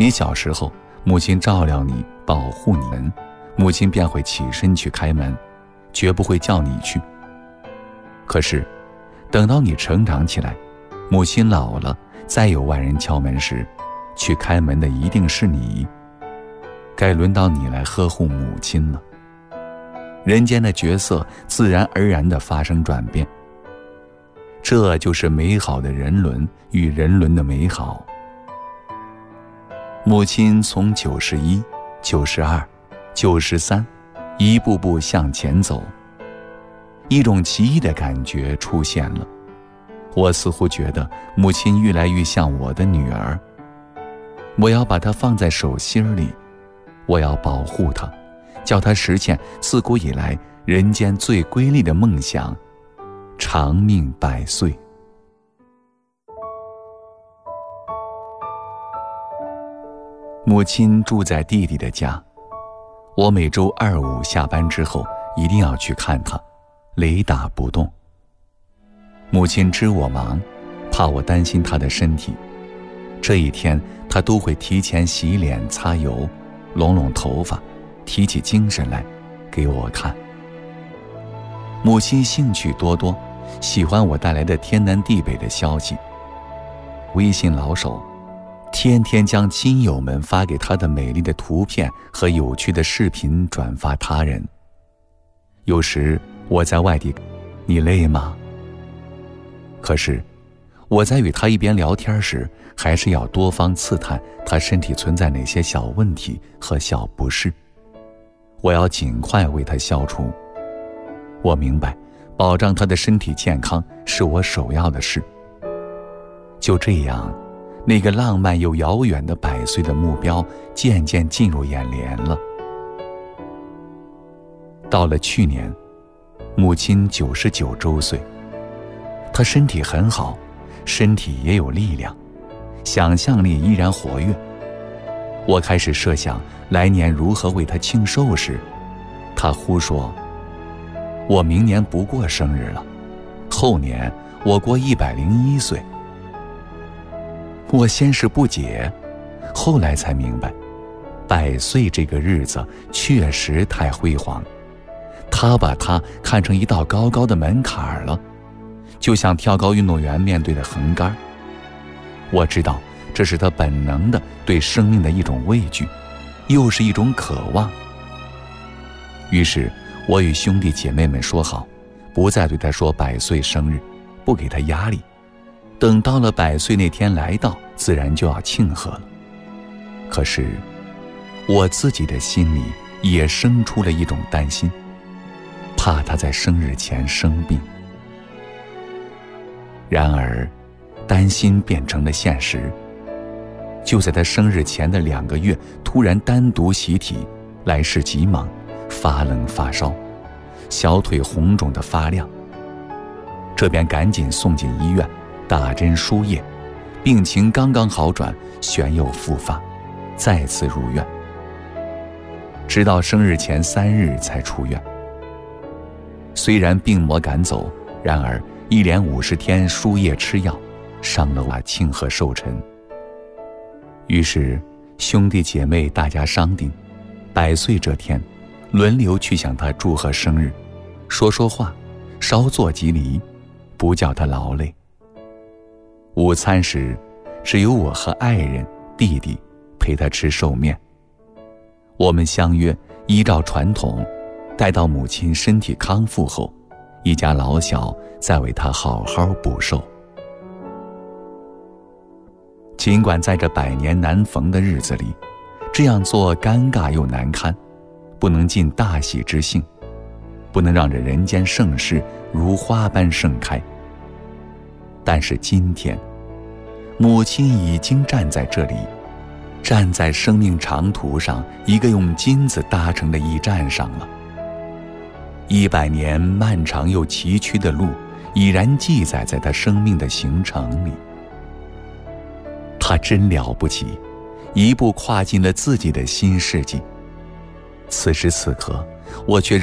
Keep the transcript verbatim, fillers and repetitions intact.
你小时候，母亲照料你，保护你们，母亲便会起身去开门，绝不会叫你去。可是等到你成长起来，母亲老了，再有外人敲门时，去开门的一定是你，该轮到你来呵护母亲了。人间的角色自然而然地发生转变，这就是美好的人伦与人伦的美好。母亲从九十一、九十二、九十三一步步向前走，一种奇异的感觉出现了。我似乎觉得母亲越来越像我的女儿，我要把她放在手心里，我要保护她，叫她实现自古以来人间最瑰丽的梦想，长命百岁。母亲住在弟弟的家，我每周二五下班之后一定要去看她，雷打不动。母亲知我忙，怕我担心她的身体，这一天她都会提前洗脸擦油，拢拢头发，提起精神来给我看。母亲兴趣多多，喜欢我带来的天南地北的消息，微信老手，天天将亲友们发给她的美丽的图片和有趣的视频转发他人。有时我在外地，你累吗？可是我在与她一边聊天时，还是要多方刺探她身体存在哪些小问题和小不适，我要尽快为她消除。我明白，保障她的身体健康是我首要的事。就这样，那个浪漫又遥远的百岁的目标渐渐进入眼帘了。到了去年，母亲九十九周岁，她身体很好，身体也有力量，想象力依然活跃。我开始设想来年如何为她庆寿时，她忽说：“我明年不过生日了，后年我过一百零一岁。”我先是不解，后来才明白，百岁这个日子确实太辉煌，他把它看成一道高高的门槛了，就像跳高运动员面对的横杆。我知道这是他本能的对生命的一种畏惧，又是一种渴望。于是我与兄弟姐妹们说好，不再对他说百岁生日，不给他压力，等到了百岁那天来到，自然就要庆贺了。可是我自己的心里也生出了一种担心，怕他在生日前生病。然而担心变成了现实，就在他生日前的两个月，突然单独习题，来势急忙，发冷发烧，小腿红肿得发亮。这边赶紧送进医院，打针输液，病情刚刚好转，旋又复发，再次入院，直到生日前三日才出院。虽然病魔赶走，然而一连五十天输液吃药，伤了我庆贺寿辰。于是兄弟姐妹大家商定，百岁这天轮流去向他祝贺生日，说说话，稍作即离，不叫他劳累。午餐时只有我和爱人弟弟陪他吃寿面。我们相约依照传统，待到母亲身体康复后，一家老小再为他好好补寿。尽管在这百年难逢的日子里，这样做尴尬又难堪，不能尽大喜之兴，不能让这人间盛世如花般盛开。但是今天，母亲已经站在这里，站在生命长途上一个用金子搭成的驿站上了。一百年漫长又崎岖的路，已然记载在他生命的行程里。他真了不起，一步跨进了自己的新世纪。此时此刻，我却